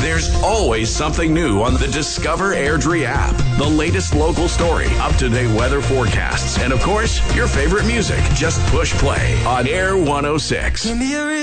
There's always something new on the Discover Airdrie app. The latest local story, up-to-date weather forecasts, and of course, your favorite music. Just push play on Air 106.